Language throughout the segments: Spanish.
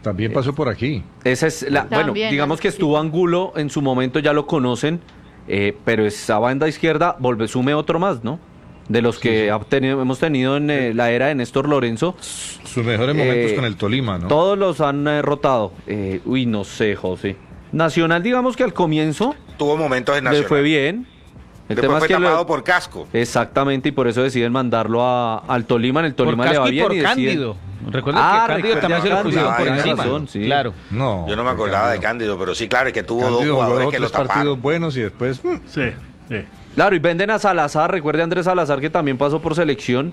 También pasó por aquí. Esa es bueno, digamos que estuvo Angulo, en su momento ya lo conocen, pero esa banda izquierda, sume otro más, ¿no? De los que hemos tenido en la era de Néstor Lorenzo. Sus mejores momentos con el Tolima, ¿no? Todos los han rotado. No sé, José. Nacional, digamos que al comienzo tuvo momentos en Nacional. Le fue bien. Después fue tapado por Casco. Exactamente, y por eso deciden mandarlo al Tolima. En el Tolima le va bien. Por Cándido. Recuerda que Cándido también se lo pusieron por encima. Sí. Claro. No, yo no me acordaba de Cándido, pero sí, claro, es que tuvo Cándido, 2 jugadores que lo taparon. Partidos buenos y después... Sí. Claro, y venden a Salazar. Recuerde a Andrés Salazar, que también pasó por selección.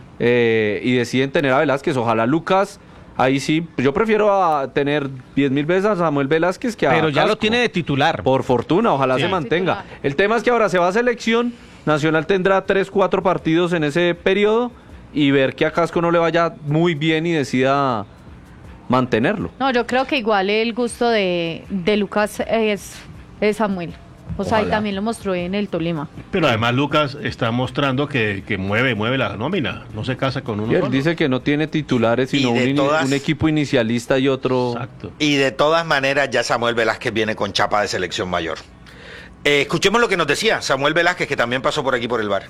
Y deciden tener a Velázquez. Ojalá Lucas... Ahí sí, yo prefiero tener 10.000 veces a Samuel Velázquez que a Pero ya Casco. lo tiene de titular. Por fortuna, ojalá se mantenga. El tema es que ahora se va a selección, Nacional tendrá 3-4 partidos en ese periodo y ver que a Casco no le vaya muy bien y decida mantenerlo. No, yo creo que igual el gusto de Lucas es Samuel. O sea, y también lo mostró en el Tolima. Pero además Lucas está mostrando que mueve la nómina. No se casa con uno. Y él dice que no tiene titulares, sino un equipo inicialista y otro... Exacto. Y de todas maneras ya Samuel Velázquez viene con chapa de selección mayor. Escuchemos lo que nos decía Samuel Velázquez, que también pasó por aquí por el bar.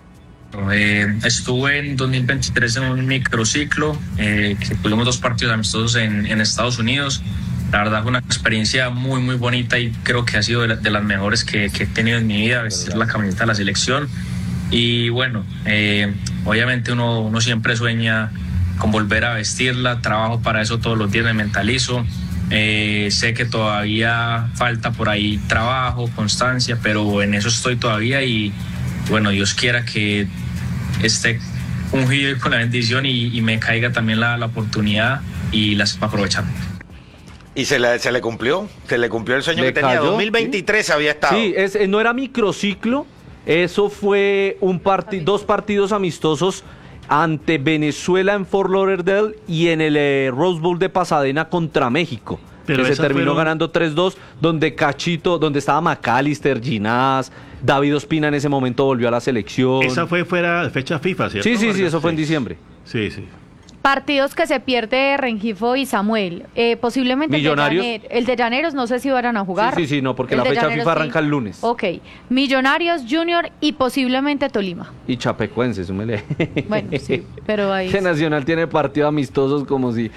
Estuve en 2023 en un microciclo, que tuvimos 2 partidos amistosos en Estados Unidos. La verdad fue una experiencia muy muy bonita y creo que ha sido de las mejores que he tenido en mi vida, vestir la camiseta de la selección. Y bueno, obviamente uno siempre sueña con volver a vestirla, trabajo para eso todos los días, me mentalizo. Sé que todavía falta por ahí trabajo, constancia, pero en eso estoy todavía y bueno, Dios quiera que esté ungido con la bendición y me caiga también la oportunidad y las aprovechar. Y se le cumplió el sueño que tenía. 2023 ¿sí? Había estado. Sí, no era microciclo, eso fue 2 partidos amistosos ante Venezuela en Fort Lauderdale y en el Rose Bowl de Pasadena contra México. Pero que se terminó ganando 3-2, donde estaba McAllister, Ginás, David Ospina en ese momento volvió a la selección. Esa fue fuera de fecha FIFA, ¿cierto? Sí, eso fue en diciembre. Sí. Partidos que se pierde Rengifo y Samuel. Posiblemente Millonarios. El de Llaneros, no sé si van a jugar. Sí, no, porque la fecha Llaneros, FIFA arranca el lunes. Ok. Millonarios, Junior y posiblemente Tolima. Y Chapecuense, súmele. Bueno, sí, pero ahí... Que Nacional tiene partidos amistosos como si...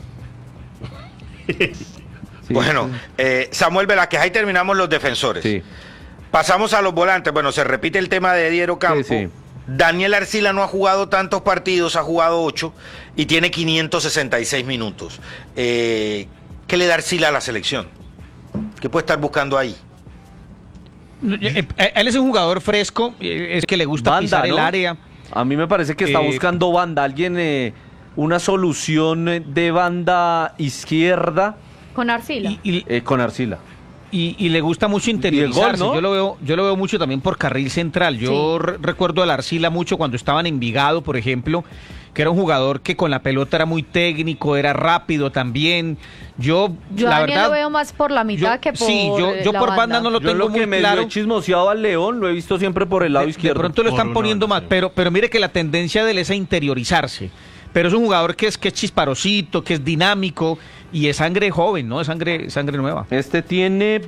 Sí. Bueno, Samuel Velázquez, ahí terminamos los defensores. Sí. Pasamos a los volantes. Bueno, se repite el tema de Eddie Campo. Sí. Daniel Arcila no ha jugado tantos partidos, ha jugado 8 y tiene 566 minutos. ¿Qué le da Arcila a la selección? ¿Qué puede estar buscando ahí? Él es un jugador fresco, es que le gusta banda, pisar ¿no? el área. A mí me parece que está buscando banda, alguien, una solución de banda izquierda. Con Arcila. Con Arcila. Y le gusta mucho interiorizarse. ¿no? Yo lo veo mucho también por carril central. Yo recuerdo al Arcila mucho cuando estaba en Envigado, por ejemplo, que era un jugador que con la pelota era muy técnico, era rápido también. Yo la verdad lo veo más por la mitad que por yo por banda no lo tengo muy claro. Yo he chismoseado al León, lo he visto siempre por el lado izquierdo. De pronto lo están poniendo más, pero mire que la tendencia de él es a interiorizarse. Pero es un jugador que es chisparosito, que es dinámico y es sangre joven, ¿no? Es sangre nueva. Este tiene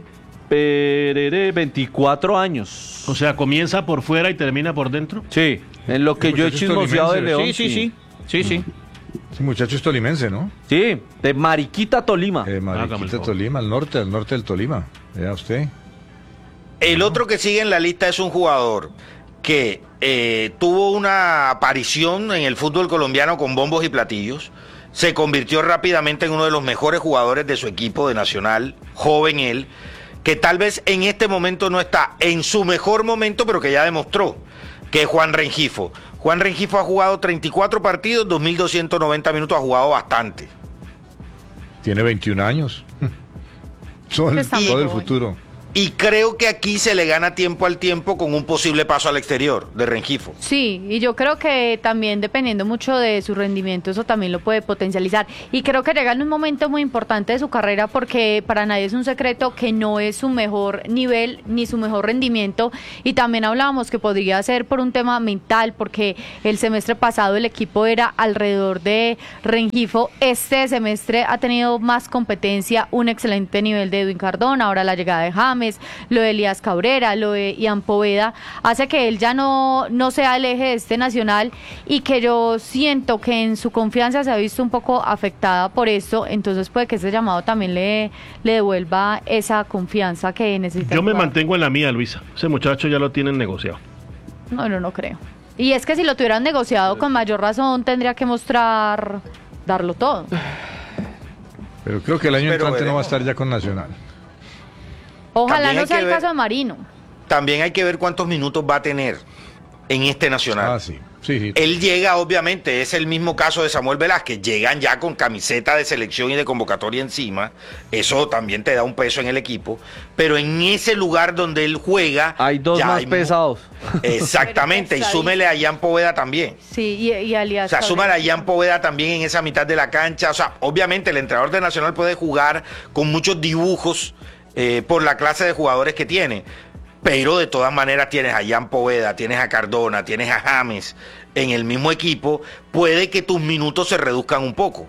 24 años. O sea, comienza por fuera y termina por dentro. Sí, en lo que yo he chismoseado de León. Sí. Ese muchacho es tolimense, ¿no? Sí, de Mariquita, Tolima. Mariquita, Tolima, al norte del Tolima. Vea usted. El otro que sigue en la lista es un jugador que tuvo una aparición en el fútbol colombiano con bombos y platillos, se convirtió rápidamente en uno de los mejores jugadores de su equipo de Nacional, joven él, que tal vez en este momento no está en su mejor momento, pero que ya demostró, que es Juan Rengifo. Juan Rengifo ha jugado 34 partidos, 2.290 minutos, ha jugado bastante. Tiene 21 años. Todo el futuro. Y creo que aquí se le gana tiempo al tiempo con un posible paso al exterior de Rengifo. Sí, y yo creo que también dependiendo mucho de su rendimiento, eso también lo puede potencializar. Y creo que llega en un momento muy importante de su carrera porque para nadie es un secreto que no es su mejor nivel ni su mejor rendimiento. Y también hablábamos que podría ser por un tema mental, porque el semestre pasado el equipo era alrededor de Rengifo. Este semestre ha tenido más competencia, un excelente nivel de Edwin Cardona, ahora la llegada de James, lo de Elías Cabrera, lo de Ian Poveda, hace que él ya no sea el eje de este Nacional y que yo siento que en su confianza se ha visto un poco afectada por esto, entonces puede que ese llamado también le devuelva esa confianza que necesita. Yo me mantengo en la mía, Luisa. Ese muchacho ya lo tienen negociado. No creo. Y es que si lo tuvieran negociado con mayor razón tendría que darlo todo. Pero creo que el año Pero entrante no va a veremos. estar ya con Nacional. Ojalá También no hay sea que el ver- caso de Marino. También hay que ver cuántos minutos va a tener en este Nacional. Ah, sí. Sí. Él llega, obviamente, es el mismo caso de Samuel Velázquez, llegan ya con camiseta de selección y de convocatoria encima, eso también te da un peso en el equipo, pero en ese lugar donde él juega... Hay dos ya más hay pesados. Exactamente, y súmele a Ian Poveda también. Sí, y O Elías sea, Cabrera. súmale a Ian Poveda también en esa mitad de la cancha. O sea, obviamente el entrenador de Nacional puede jugar con muchos dibujos por la clase de jugadores que tiene. Pero de todas maneras tienes a Ian Poveda, tienes a Cardona, tienes a James en el mismo equipo. Puede que tus minutos se reduzcan un poco.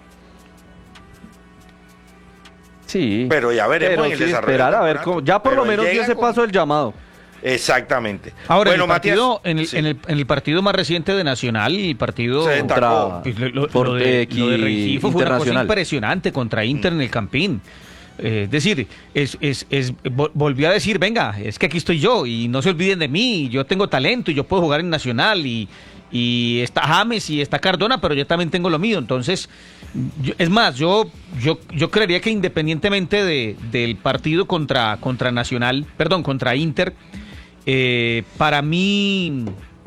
Sí. Pero ya veremos Pero en el sí, desarrollo esperar del a ver campeonato. cómo. Ya por Pero lo él menos dio llega ese con- paso el llamado. Exactamente. Ahora, bueno, en, el partido, Matías, sí. en el partido más reciente de Nacional, el partido Se destacó. Contra pues, lo por de Rengifo fue una cosa Internacional. impresionante contra Inter en el Campín. Es decir, volvió a decir, venga, es que aquí estoy yo y no se olviden de mí, yo tengo talento y yo puedo jugar en Nacional y está James y está Cardona, pero yo también tengo lo mío. Entonces, es más, yo creería que independientemente del partido contra Nacional, perdón, contra Inter, para mí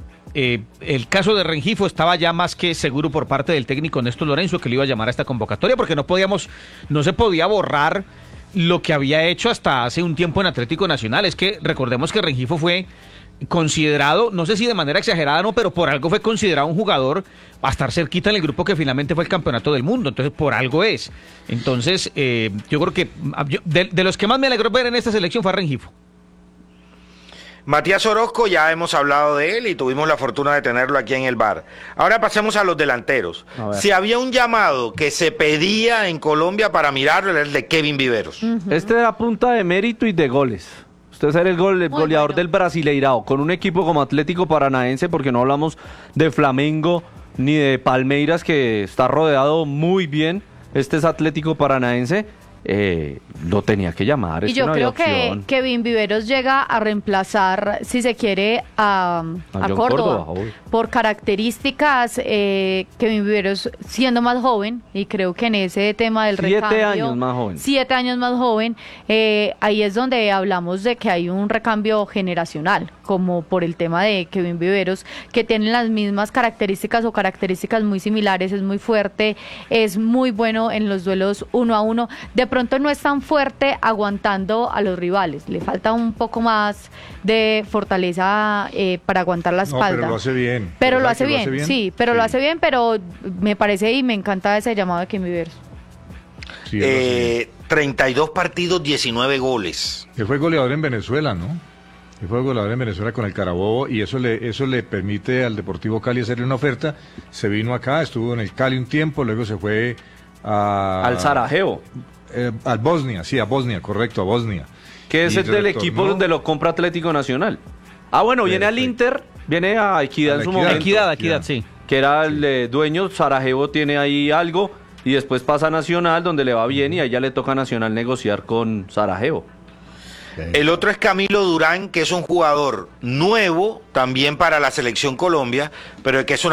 el caso de Rengifo estaba ya más que seguro por parte del técnico Néstor Lorenzo que le iba a llamar a esta convocatoria porque no se podía borrar lo que había hecho hasta hace un tiempo en Atlético Nacional. Es que recordemos que Rengifo fue considerado, no sé si de manera exagerada no, pero por algo fue considerado un jugador a estar cerquita en el grupo que finalmente fue el campeonato del mundo, entonces por algo es. Entonces yo creo que de los que más me alegró ver en esta selección fue a Rengifo. Matías Orozco, ya hemos hablado de él y tuvimos la fortuna de tenerlo aquí en el bar. Ahora pasemos a los delanteros. A ver. Si había un llamado que se pedía en Colombia para mirarlo, era el de Kevin Viveros. Este era punta de mérito y de goles. Usted ser el goleador bueno. del Brasileirao con un equipo como Atlético Paranaense, porque no hablamos de Flamengo ni de Palmeiras, que está rodeado muy bien. Este es Atlético Paranaense. Lo tenía que llamar. Y es que yo no había creo que opción. Kevin Viveros llega a reemplazar, si se quiere, a John Córdoba. obvio. Por características, Kevin Viveros siendo más joven, y creo que en ese tema del 7 recambio... años más joven. 7 años más joven, ahí es donde hablamos de que hay un recambio generacional, como por el tema de Kevin Viveros, que tienen las mismas características o características muy similares, es muy fuerte, es muy bueno en los duelos 1 a 1. De pronto no es tan fuerte aguantando a los rivales, le falta un poco más de fortaleza para aguantar la No, espalda. pero lo hace bien. Pero lo ¿Verdad hace que bien, sí, pero lo hace bien, pero me parece y me encanta ese llamado de Kevin Viveros. Sí, lo hace bien. 32 partidos, 19 goles. Que fue goleador en Venezuela, ¿no? Que fue goleador en Venezuela con el Carabobo y eso le permite al Deportivo Cali hacerle una oferta. Se vino acá, estuvo en el Cali un tiempo, luego se fue Al Sarajevo, al Bosnia, sí, a Bosnia, correcto, a Bosnia. que es Y el del retornó equipo donde lo compra Atlético Nacional. Ah, bueno, viene al Perfecto. Inter, viene a Equidad A la en su Equidad. momento. Equidad, sí. Que era el dueño. Sarajevo tiene ahí algo y después pasa a Nacional donde le va bien y ahí ya le toca a Nacional negociar con Sarajevo. El otro es Camilo Durán, que es un jugador nuevo también para la selección Colombia, pero que es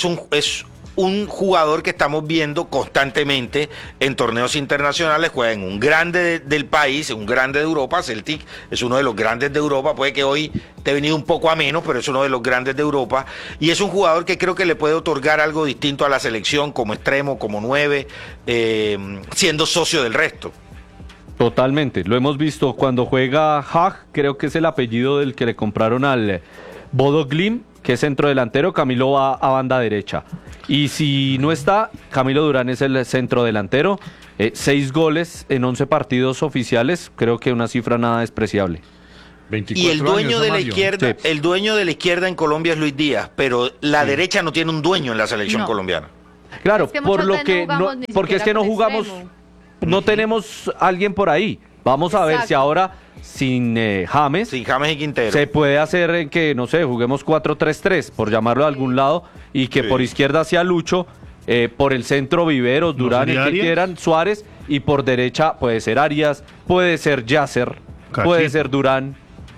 un jugador que estamos viendo constantemente en torneos internacionales. Juega en un grande del país, en un grande de Europa. Celtic es uno de los grandes de Europa, puede que hoy te he venido un poco a menos, pero es uno de los grandes de Europa, y es un jugador que creo que le puede otorgar algo distinto a la selección como extremo, como 9, siendo socio del resto. Totalmente, lo hemos visto cuando juega Hag, creo que es el apellido del que le compraron al Bodo Glimt, que es centro delantero, Camilo va a banda derecha. Y si no está, Camilo Durán es el centro delantero, 6 goles en 11 partidos oficiales, creo que una cifra nada despreciable. 24 Y el dueño años, de la Mario. izquierda, Sí. el dueño de la izquierda en Colombia es Luis Díaz, pero la derecha no tiene un dueño en la selección No. colombiana. Claro, Es que por muchas lo veces que no jugamos ni porque es que siquiera no con jugamos, extremo. no tenemos alguien por ahí. Vamos a ver si Exacto. ahora sin James Sin James y Quintero. se puede hacer en que, no sé, juguemos 4-3-3, por llamarlo de algún lado, y que Sí. por izquierda sea Lucho, por el centro Viveros, ¿No Durán, el sería que Arias? quieran, Suárez, y por derecha puede ser Arias, puede ser Yasser, Cachito. puede ser Durán.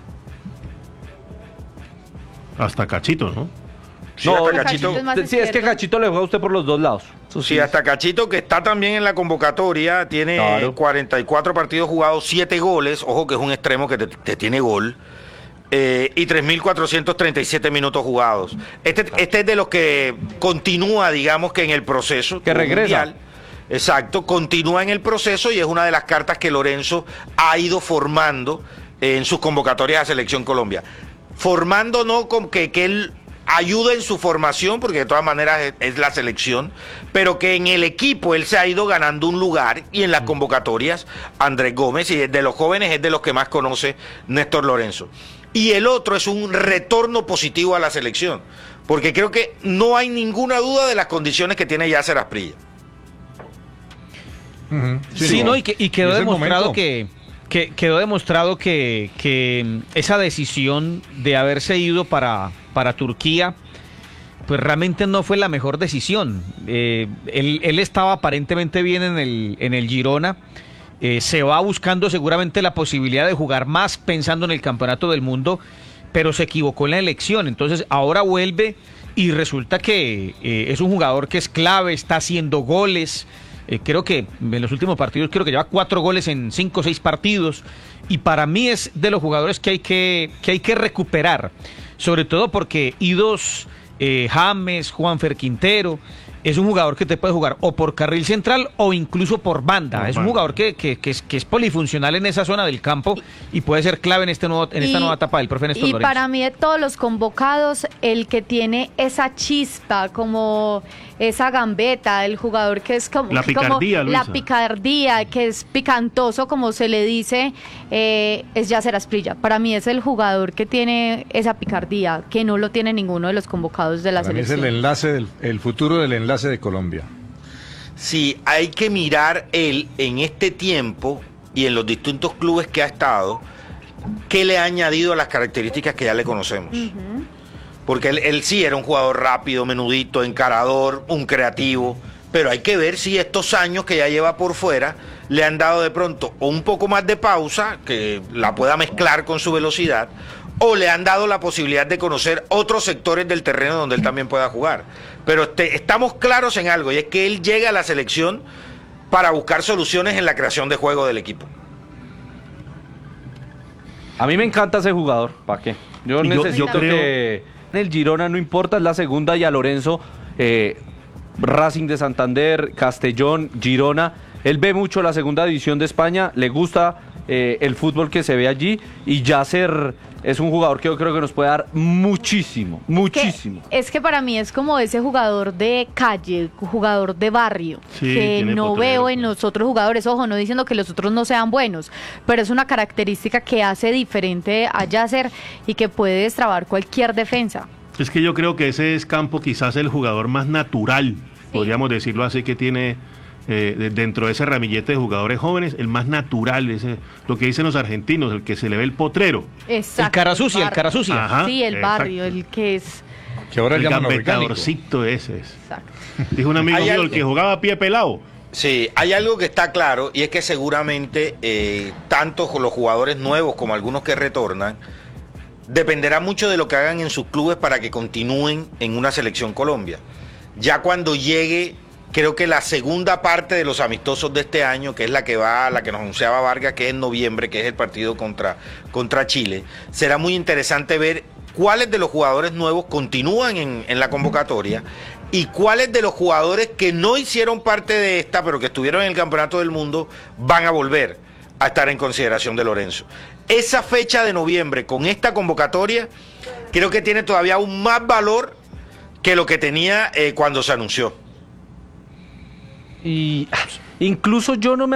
Hasta Cachito, ¿no? Sí, No, hasta Cachito Cachito, es más Sí, es que izquierdo. Cachito le juega a usted por los dos lados. Eso sí, hasta Cachito, que está también en la convocatoria, tiene Claro. 44 partidos jugados, 7 goles, ojo que es un extremo que te tiene gol, y 3.437 minutos jugados. Este es de los que continúa, digamos que en el proceso. Que tuvo regresa. mundial. Exacto, continúa en el proceso y es una de las cartas que Lorenzo ha ido formando en sus convocatorias a Selección Colombia. Formando no con que él ayuda en su formación, porque de todas maneras es la selección, pero que en el equipo él se ha ido ganando un lugar y en las convocatorias Andrés Gómez, y de los jóvenes es de los que más conoce Néstor Lorenzo. Y el otro es un retorno positivo a la selección, porque creo que no hay ninguna duda de las condiciones que tiene Yasser Asprilla. Ujú. Sí, ¿no? Y quedó es el demostrado momento. que quedó demostrado que esa decisión de haberse ido para Turquía, pues realmente no fue la mejor decisión. Él estaba aparentemente bien en el Girona. Se va buscando seguramente la posibilidad de jugar más pensando en el campeonato del mundo, pero se equivocó en la elección. Entonces ahora vuelve y resulta que es un jugador que es clave, está haciendo goles. Creo que en los últimos partidos creo que lleva 4 goles en 5 o 6 partidos, y para mí es de los jugadores que hay que recuperar, sobre todo porque idos James, Juanfer Quintero, es un jugador que te puede jugar o por carril central o incluso por banda. Por Es un banda. jugador que es polifuncional en esa zona del campo y puede ser clave en esta nueva etapa del profe Néstor Y Lorenzo. para mí de todos los convocados, el que tiene esa chispa, como esa gambeta, el jugador que es como La picardía, como la Luisa. picardía, que es picantoso, como se le dice, es Yasser Asprilla. Para mí es el jugador que tiene esa picardía, que no lo tiene ninguno de los convocados de la Para mí es selección. el enlace el futuro del enlace de Colombia. Sí, hay que mirar él en este tiempo y en los distintos clubes que ha estado, qué le ha añadido a las características que ya le conocemos. Porque él sí era un jugador rápido, menudito, encarador, un creativo, pero hay que ver si estos años que ya lleva por fuera le han dado de pronto un poco más de pausa, que la pueda mezclar con su velocidad, o le han dado la posibilidad de conocer otros sectores del terreno donde él también pueda jugar. Pero estamos claros en algo, y es que él llega a la selección para buscar soluciones en la creación de juego del equipo. A mí me encanta ese jugador, ¿para qué? Yo Y yo necesito creo- que en el Girona no importa, es la segunda, y a Lorenzo, Racing de Santander, Castellón, Girona, él ve mucho la segunda división de España, le gusta el fútbol que se ve allí, y Yasser es un jugador que yo creo que nos puede dar muchísimo, muchísimo. Es que para mí es como ese jugador de calle, jugador de barrio, Sí, que tiene no potrero, veo en pues. los otros jugadores. Ojo, no diciendo que los otros no sean buenos, pero es una característica que hace diferente a Yasser y que puede destrabar cualquier defensa. Es que yo creo que ese es Campo quizás el jugador más natural, podríamos decirlo así, que tiene dentro de ese ramillete de jugadores jóvenes, el más natural, lo que dicen los argentinos, el que se le ve el potrero. Exacto. El cara sucia, el barrio. cara sucia. Ajá, Sí, el barrio, exacto. el que es... Que ahora El llaman orgánico. gambetadorcito ese es. Exacto. Dijo un amigo Hay mío, el algo- que jugaba a pie pelado. Sí, hay algo que está claro, y es que seguramente tanto los jugadores nuevos como algunos que retornan, dependerá mucho de lo que hagan en sus clubes para que continúen en una selección Colombia. Ya cuando llegue, creo que la segunda parte de los amistosos de este año, que es la que nos anunciaba Vargas, que es en noviembre, que es el partido contra Chile, será muy interesante ver cuáles de los jugadores nuevos continúan en la convocatoria y cuáles de los jugadores que no hicieron parte de esta, pero que estuvieron en el Campeonato del Mundo, van a volver. a estar en consideración de Lorenzo. Esa fecha de noviembre con esta convocatoria creo que tiene todavía aún más valor que lo que tenía cuando se anunció. Y incluso yo no me